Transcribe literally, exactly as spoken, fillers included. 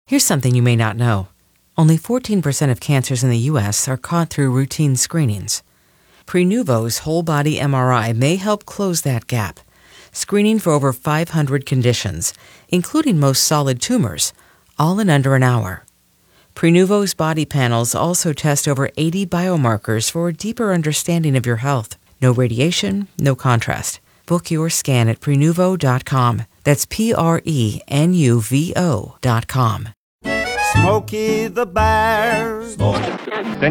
Here's something you may not know. Only fourteen percent of cancers in the U S are caught through routine screenings. Prenuvo's whole-body M R I may help close that gap, screening for over five hundred conditions, including most solid tumors, all in under an hour. Prenuvo's body panels also test over eighty biomarkers for a deeper understanding of your health. No radiation, no contrast. Book your scan at Prenuvo dot com. That's P R E N U V O dot com. Smokey the Bear. Smoke.